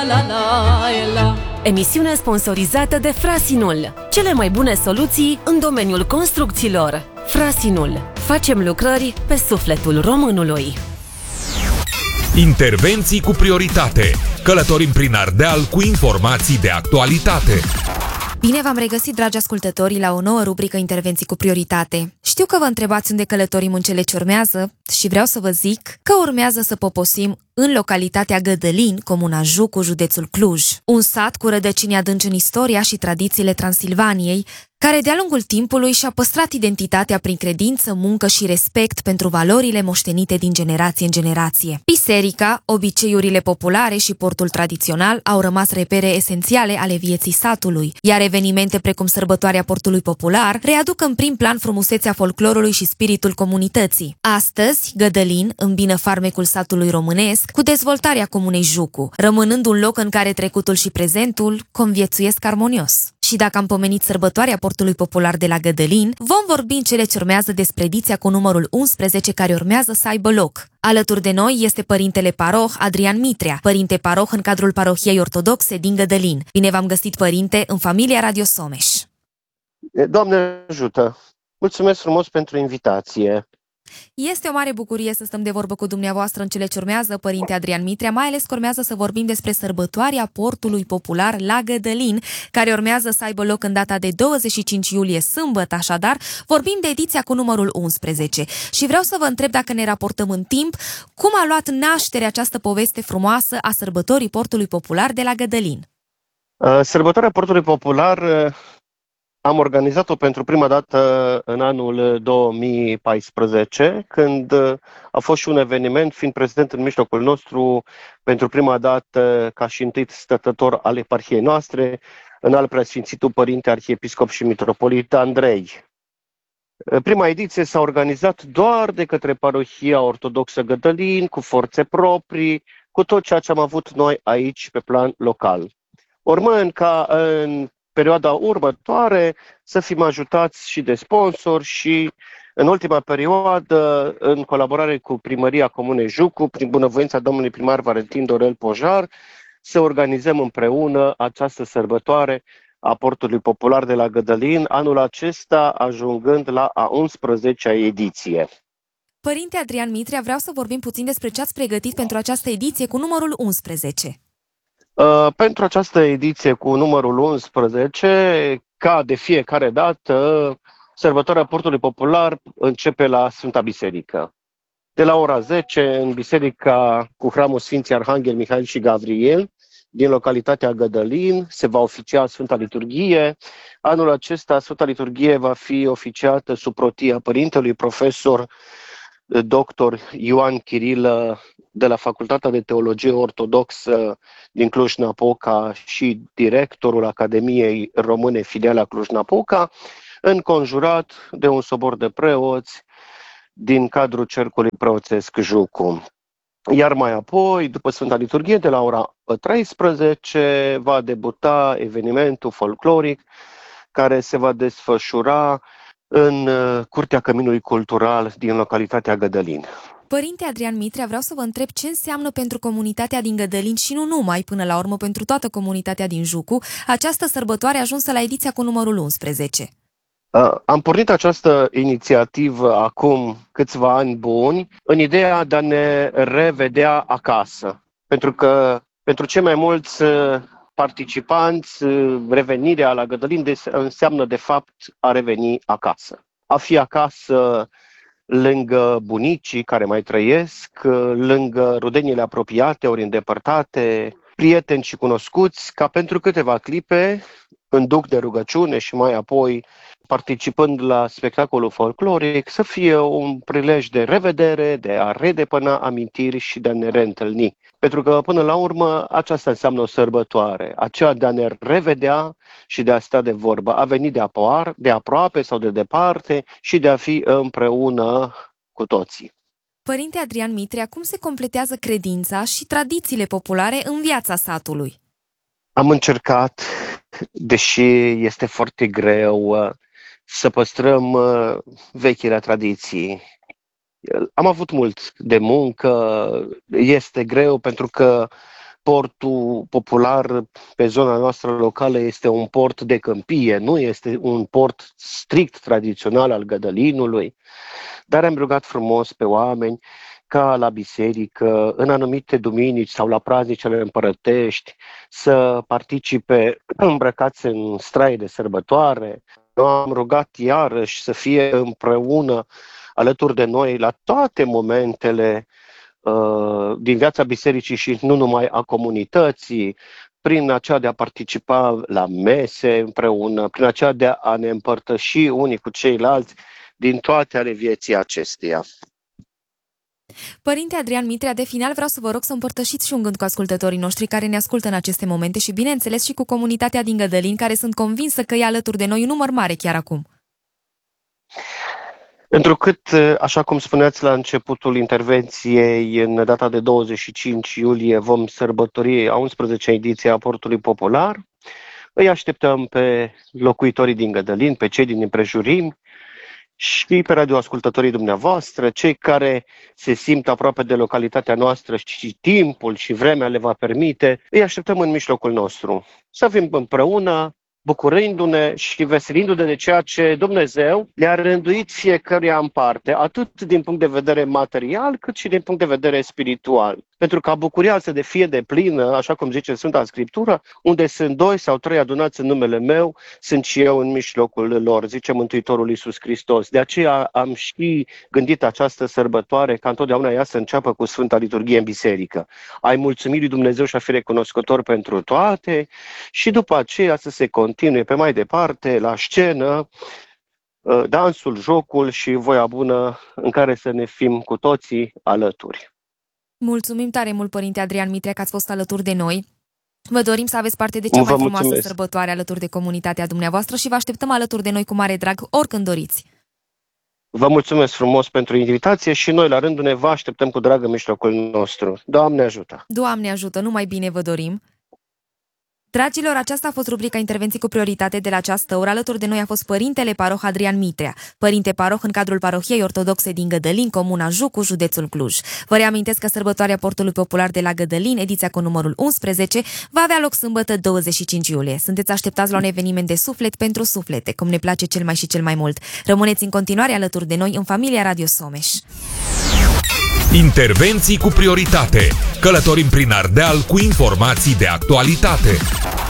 Emisiune sponsorizată de Frasinul. Cele mai bune soluții în domeniul construcțiilor. Frasinul. Facem lucrări pe sufletul românului. Intervenții cu prioritate. Călătorim prin Ardeal cu informații de actualitate. Bine v-am regăsit, dragi ascultători, la o nouă rubrică Intervenții cu prioritate. Știu că vă întrebați unde călătorim în cele ce urmează și vreau să vă zic că urmează să poposim în localitatea Gădălin, comuna Jucu, județul Cluj. Un sat cu rădăcini adânci în istoria și tradițiile Transilvaniei, care de-a lungul timpului și-a păstrat identitatea prin credință, muncă și respect pentru valorile moștenite din generație în generație. Biserica, obiceiurile populare și portul tradițional au rămas repere esențiale ale vieții satului, iar evenimente precum sărbătoarea portului popular readuc în prim plan frumusețea folclorului și spiritul comunității. Astăzi, Gădălin îmbină farmecul satului românesc cu dezvoltarea comunei Jucu, rămânând un loc în care trecutul și prezentul conviețuiesc armonios. Și dacă am pomenit sărbătoarea portului popular de la Gădălin, vom vorbi în cele ce urmează despre ediția cu numărul 11 care urmează să aibă loc. Alături de noi este părintele paroh Adrian Mitrea, părinte paroh în cadrul parohiei ortodoxe din Gădălin. Bine v-am găsit, părinte, în familia Radio Someș. Doamne ajută! Mulțumesc frumos pentru invitație! Este o mare bucurie să stăm de vorbă cu dumneavoastră în cele ce urmează, părinte Adrian Mitrea, mai ales că urmează să vorbim despre sărbătoarea portului popular la Gădălin, care urmează să aibă loc în data de 25 iulie, sâmbătă, așadar, vorbim de ediția cu numărul 11. Și vreau să vă întreb, dacă ne raportăm în timp, cum a luat naștere această poveste frumoasă a sărbătorii portului popular de la Gădălin? Sărbătoarea portului popular am organizat-o pentru prima dată în anul 2014, când a fost și un eveniment, fiind prezent în mijlocul nostru pentru prima dată ca și întâi stătător al eparhiei noastre, înalt preasfințitul Părinte Arhiepiscop și Mitropolit Andrei. Prima ediție s-a organizat doar de către parohia ortodoxă Gădălin, cu forțe proprii, cu tot ceea ce am avut noi aici pe plan local. Urmând ca în perioada următoare să fim ajutați și de sponsori și în ultima perioadă, în colaborare cu Primăria Comunei Jucu, prin bunăvoința domnului primar Valentin Dorel Pojar, să organizăm împreună această sărbătoare a portului popular de la Gădălin, anul acesta ajungând la a 11-a ediție. Părinte Adrian Mitrea, vreau să vorbim puțin despre ce ați pregătit pentru această ediție cu numărul 11. Pentru această ediție cu numărul 11, ca de fiecare dată, sărbătoarea portului popular începe la Sfânta Biserică. De la ora 10, în biserica cu hramul Sfinții Arhanghel Mihail și Gavriel, din localitatea Gădălin, se va oficia Sfânta Liturghie. Anul acesta, Sfânta Liturghie va fi oficiată sub protia părintelui profesor dr. Ioan Chirilă de la Facultatea de Teologie Ortodoxă din Cluj-Napoca și directorul Academiei Române Filiala Cluj-Napoca, înconjurat de un sobor de preoți din cadrul Cercului Preoțesc Jucu. Iar mai apoi, după Sfânta Liturghie, de la ora 13, va debuta evenimentul folcloric care se va desfășura în Curtea Căminului Cultural din localitatea Gădălin. Părinte Adrian Mitrea, vreau să vă întreb ce înseamnă pentru comunitatea din Gădălin și nu numai, până la urmă pentru toată comunitatea din Jucu, această sărbătoare ajunsă la ediția cu numărul 11. Am pornit această inițiativă acum câțiva ani buni în ideea de a ne revedea acasă. Pentru că pentru cei mai mulți participanți, revenirea la Gădălin înseamnă de fapt a reveni acasă. A fi acasă lângă bunicii care mai trăiesc, lângă rudenile apropiate ori îndepărtate, prieteni și cunoscuți, ca pentru câteva clipe, în duc de rugăciune și mai apoi participând la spectacolul folcloric, să fie un prilej de revedere, de a redepăna amintiri și de a ne reîntâlni. Pentru că, până la urmă, aceasta înseamnă o sărbătoare, aceea de a ne revedea și de a sta de vorbă, a veni de aproape sau de departe și de a fi împreună cu toții. Părinte Adrian Mitrea, cum se completează credința și tradițiile populare în viața satului? Am încercat, deși este foarte greu, să păstrăm vechile tradiții. Am avut mult de muncă, este greu pentru că portul popular pe zona noastră locală este un port de câmpie, nu este un port strict tradițional al Gădălinului, dar am rugat frumos pe oameni ca la biserică, în anumite duminici sau la praznicele împărătești, să participe îmbrăcați în straie de sărbătoare. Noi am rugat iarăși să fie împreună alături de noi la toate momentele din viața bisericii și nu numai a comunității, prin aceea de a participa la mese împreună, prin aceea de a ne împărtăși unii cu ceilalți din toate ale vieții acesteia. Părinte Adrian Mitrea, de final vreau să vă rog să împărtășiți și un gând cu ascultătorii noștri care ne ascultă în aceste momente și, bineînțeles, și cu comunitatea din Gădălin, care sunt convinsă că e alături de noi un număr mare chiar acum. Întrucât, așa cum spuneați la începutul intervenției, în data de 25 iulie vom sărbători a 11-a ediție a Portului Popular, îi așteptăm pe locuitorii din Gădălin, pe cei din împrejurimi și pe radioascultătorii dumneavoastră, cei care se simt aproape de localitatea noastră și timpul și vremea le va permite, îi așteptăm în mijlocul nostru. Să fim împreună, bucurându-ne și veselindu-ne de ceea ce Dumnezeu le-a rânduit fiecăruia în parte, atât din punct de vedere material, cât și din punct de vedere spiritual. Pentru ca bucuria să fie deplină, așa cum zice Sfânta Scriptură, unde sunt 2 sau 3 adunați în numele meu, sunt și eu în mijlocul lor, zice Mântuitorul Iisus Hristos. De aceea am și gândit această sărbătoare ca întotdeauna ea să înceapă cu Sfânta Liturghie în biserică. Ai mulțumit lui Dumnezeu și a fi recunoscător pentru toate și după aceea să se continue pe mai departe la scenă, dansul, jocul și voia bună în care să ne fim cu toții alături. Mulțumim tare mult, Părinte Adrian Mitrea, că ați fost alături de noi. Vă dorim să aveți parte de cea mai frumoasă sărbătoare alături de comunitatea dumneavoastră și vă așteptăm alături de noi cu mare drag oricând doriți. Vă mulțumesc frumos pentru invitație și noi la rândul ne vă așteptăm cu drag în mijlocul nostru. Doamne ajută! Doamne ajută! Numai bine vă dorim! Dragilor, aceasta a fost rubrica Intervenții cu prioritate de la această oră. Alături de noi a fost Părintele Paroh Adrian Mitrea, Părinte Paroh în cadrul Parohiei Ortodoxe din Gădălin, Comuna Jucu, județul Cluj. Vă reamintesc că sărbătoarea Portului Popular de la Gădălin, ediția cu numărul 11, va avea loc sâmbătă 25 iulie. Sunteți așteptați la un eveniment de suflet pentru suflete, cum ne place cel mai și cel mai mult. Rămâneți în continuare alături de noi în familia Radio Someș. Intervenții cu prioritate. Călătorim prin Ardeal cu informații de actualitate.